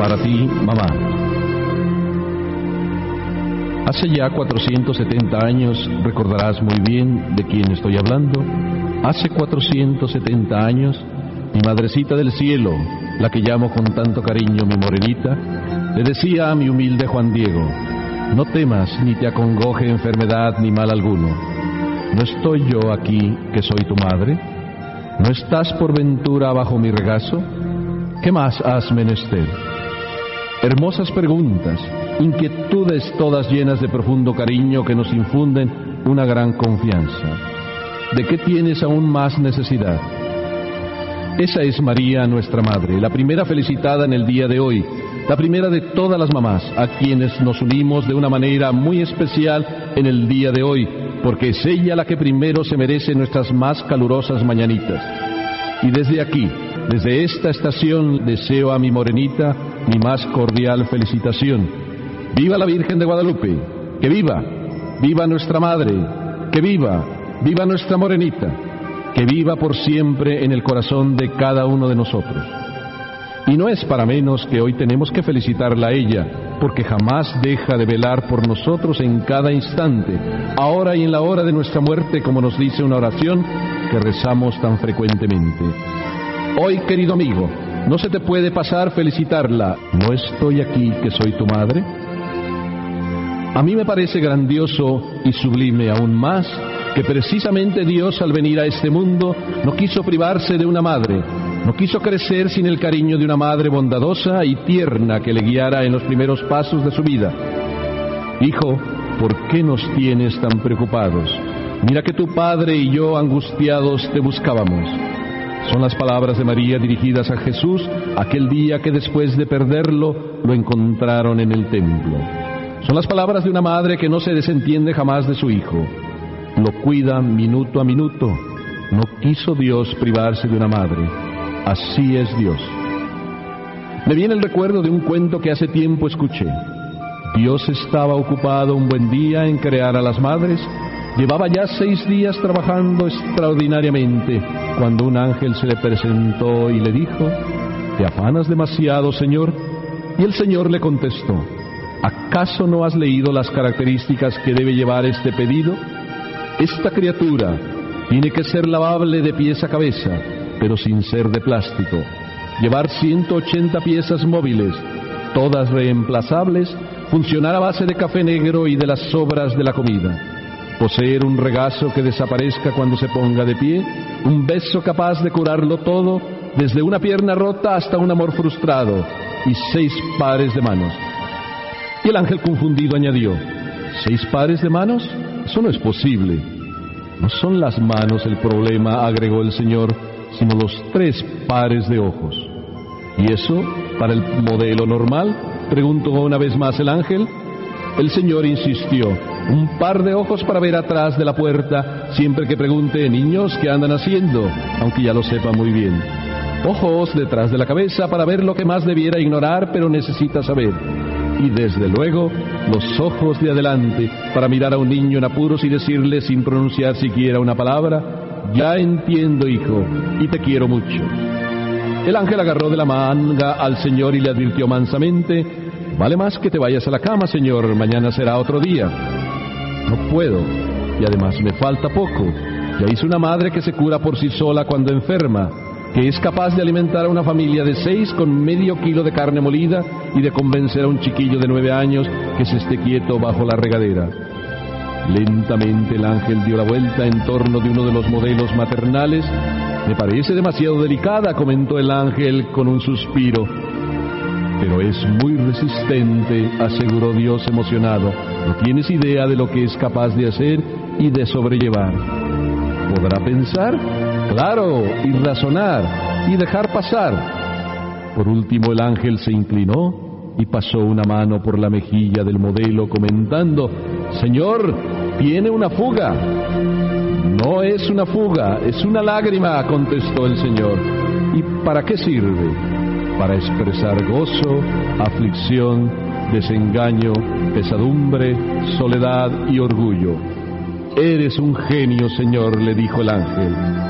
Para ti, mamá. Hace ya 470 años, recordarás muy bien de quién estoy hablando. Hace 470 años, mi madrecita del cielo, la que llamo con tanto cariño mi morenita, le decía a mi humilde Juan Diego: no temas ni te acongoje enfermedad ni mal alguno. ¿No estoy yo aquí que soy tu madre? ¿No estás por ventura bajo mi regazo? ¿Qué más has menester? Hermosas preguntas, inquietudes todas llenas de profundo cariño que nos infunden una gran confianza. ¿De qué tienes aún más necesidad? Esa es María, nuestra madre, la primera felicitada en el día de hoy, la primera de todas las mamás, a quienes nos unimos de una manera muy especial en el día de hoy, porque es ella la que primero se merece nuestras más calurosas mañanitas. Y desde aquí, desde esta estación, deseo a mi morenita mi más cordial felicitación. ¡Viva la Virgen de Guadalupe! ¡Que viva! ¡Viva nuestra madre! ¡Que viva! ¡Viva nuestra morenita! ¡Que viva por siempre en el corazón de cada uno de nosotros! Y no es para menos que hoy tenemos que felicitarla a ella, porque jamás deja de velar por nosotros en cada instante, ahora y en la hora de nuestra muerte, como nos dice una oración que rezamos tan frecuentemente. Hoy, querido amigo, no se te puede pasar felicitarla. ¿No estoy aquí que soy tu madre? A mí me parece grandioso y sublime aún más que precisamente Dios, al venir a este mundo, no quiso privarse de una madre, no quiso crecer sin el cariño de una madre bondadosa y tierna que le guiara en los primeros pasos de su vida. Hijo, ¿por qué nos tienes tan preocupados? Mira que tu padre y yo angustiados te buscábamos. Son las palabras de María dirigidas a Jesús aquel día que después de perderlo lo encontraron en el templo. Son las palabras de una madre que no se desentiende jamás de su hijo. Lo cuida minuto a minuto. No quiso Dios privarse de una madre. Así es Dios. Me viene el recuerdo de un cuento que hace tiempo escuché. Dios estaba ocupado un buen día en crear a las madres. Llevaba ya 6 días trabajando extraordinariamente, cuando un ángel se le presentó y le dijo: ¿te afanas demasiado, Señor? Y el Señor le contestó: ¿acaso no has leído las características que debe llevar este pedido? Esta criatura tiene que ser lavable de pies a cabeza, pero sin ser de plástico. Llevar 180 piezas móviles, todas reemplazables, funcionar a base de café negro y de las sobras de la comida. Poseer un regazo que desaparezca cuando se ponga de pie, un beso capaz de curarlo todo, desde una pierna rota hasta un amor frustrado, y 6 pares de manos. Y el ángel confundido añadió: ¿6 pares de manos? Eso no es posible. No son las manos el problema, agregó el Señor, sino los 3 pares de ojos. ¿Y eso para el modelo normal?, preguntó una vez más el ángel. El Señor insistió: un par de ojos para ver atrás de la puerta siempre que pregunte: niños, ¿qué andan haciendo?, aunque ya lo sepa muy bien. Ojos detrás de la cabeza para ver lo que más debiera ignorar pero necesita saber. Y desde luego, los ojos de adelante para mirar a un niño en apuros y decirle sin pronunciar siquiera una palabra: ya entiendo, hijo, y te quiero mucho. El ángel agarró de la manga al Señor y le advirtió mansamente: vale más que te vayas a la cama, Señor, mañana será otro día. No puedo, y además me falta poco. Ya hice una madre que se cura por sí sola cuando enferma, que es capaz de alimentar a una familia de 6 con medio kilo de carne molida y de convencer a un chiquillo de 9 años que se esté quieto bajo la regadera. Lentamente el ángel dio la vuelta en torno de uno de los modelos maternales. Me parece demasiado delicada, comentó el ángel con un suspiro. Pero es muy resistente, aseguró Dios emocionado. No tienes idea de lo que es capaz de hacer y de sobrellevar. ¿Podrá pensar? Claro, y razonar, y dejar pasar. Por último el ángel se inclinó y pasó una mano por la mejilla del modelo comentando: Señor, tiene una fuga. No es una fuga, es una lágrima, contestó el Señor. ¿Y para qué sirve? Para expresar gozo, aflicción, desengaño, pesadumbre, soledad y orgullo. Eres un genio, Señor, le dijo el ángel.